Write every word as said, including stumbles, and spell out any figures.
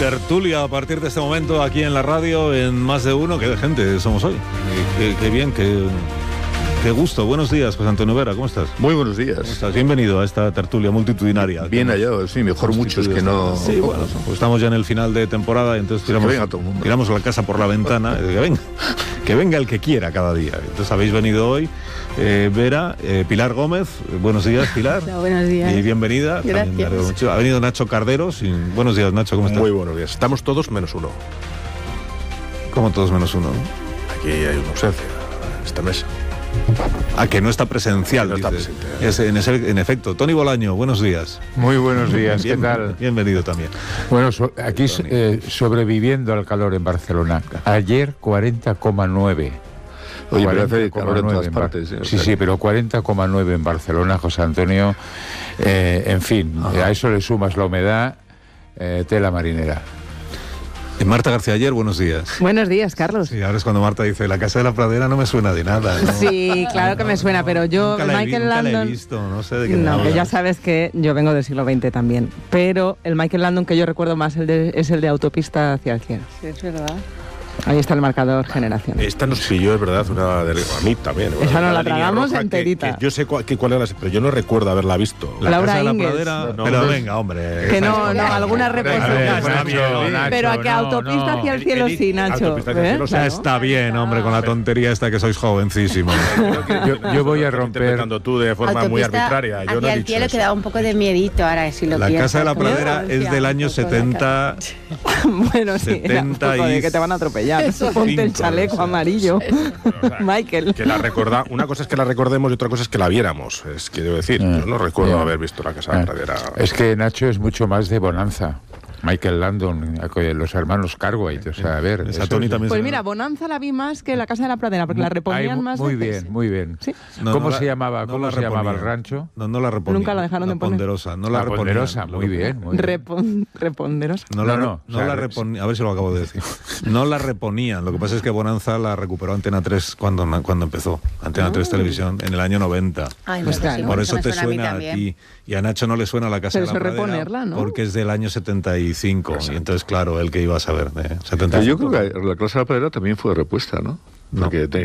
Tertulia a partir de este momento aquí en la radio en Más de Uno. Qué de gente somos hoy. Qué, qué bien, qué, qué gusto. Buenos días, José Antonio Vera, ¿cómo estás? Muy buenos días. ¿Cómo estás? Bienvenido a esta tertulia multitudinaria. Bien hallado, sí, mejor muchos que no... Sí, bueno, pues estamos ya en el final de temporada y entonces tiramos, que venga todo el mundo. tiramos la casa por la ventana. Que venga, que venga el que quiera cada día. Entonces habéis venido hoy, eh, Vera, eh, Pilar Gómez. Buenos días, Pilar. Hola, buenos días. Y bienvenida. Gracias. Ha venido Nacho Carderos. Y... Buenos días, Nacho, ¿cómo estás? Muy buenos días. Estamos todos menos uno. Como todos menos uno. Aquí hay una ausencia en esta mesa. Ah, que no está presencial, No está dices. presente. Es, en, ese- en efecto. Tony Bolaño, buenos días. Muy buenos días, ¿qué Bien- tal? Bienvenido también. Bueno, so- aquí eh, sobreviviendo al calor en Barcelona. Ayer cuarenta coma nueve. Oye, pero hace calor en todas en Bar- partes. ¿eh? O Sí, sea sí, que- pero cuarenta coma nueve en Barcelona, José Antonio. Eh, en fin, a eso le sumas la humedad, eh, tela marinera. Eh, Marta García Ayer, buenos días. Buenos días, Carlos. Sí, ahora es cuando Marta dice, la Casa de la Pradera no me suena de nada. ¿no? Sí, claro que me suena, pero yo, Nunca la he, vi- Michael nunca la he Landon... visto, no sé de qué me No, que hablas. ya sabes que yo vengo del siglo veinte también, pero el Michael Landon que yo recuerdo más el de- es el de Autopista hacia el cielo. Sí, es verdad. Ahí está el marcador generación. Esta nos pilló, es verdad, una de, a mí también. Esa una nos la línea tragamos roja que- enterita. que yo sé cuál, que cuál era, la- pero yo no recuerdo haberla visto. La Laura Casa de la Ingalls. Pradera, No, pero no, venga, hombre. Que esa no, es- no, alguna A ver, reposición. está bien, Nacho, Pero a que no, Autopista no. hacia el cielo El- el- sí, Nacho. Autopista hacia el ¿eh? cielo, sí. Ya Claro. está bien, hombre, con la tontería esta que sois jovencísimos. Yo, yo voy a Estás romper. interpretando tú de forma muy Autopista arbitraria. Yo no hacia he el dicho cielo eso. que da un poco de miedito ahora, si lo La piensas. Casa de la Como Pradera decía es del un año poco la setenta. Bueno, sí, era un setenta poco y de que te van a atropellar. Ponte el cinco, chaleco o sea. amarillo. O sea, Michael. Que la recorda, una cosa es que la recordemos y otra cosa es que la viéramos. Es que debo decir, Ah, yo no recuerdo ya. haber visto la Casa de la Ah, Pradera. Es que Nacho es mucho más de Bonanza. Michael Landon, los hermanos Cartwright, o sea, a ver. Esa eso Tony es- también Pues se- mira, Bonanza la vi más que la Casa de la Pradera, porque la reponían Ay, más Muy veces. bien, muy bien. Sí. No, ¿Cómo no la- se llamaba, no cómo la se llamaba el reponía. rancho? No, no la reponía. Nunca la dejaron de poner. Ponderosa, no la, La reponían. Ponderosa, muy bien, muy bien. Repon- reponderosa. No, la, No, re- no, no o sea, la re- reponían, a ver si lo acabo de decir. No la reponían. Lo que pasa es que Bonanza la recuperó Antena tres cuando, cuando empezó. Antena tres Televisión en el año noventa. Ay, Pues bueno, claro. sí, Por me eso te a mí suena a, también. ti y a Nacho no le suena la Casa Pero de la eso es Pradera reponerla, ¿no? porque es del año setenta y cinco. Y entonces, claro, él que iba a saber de setenta y Pero cinco. yo creo que la Casa de la Pradera también fue repuesta, ¿no? No. Porque te-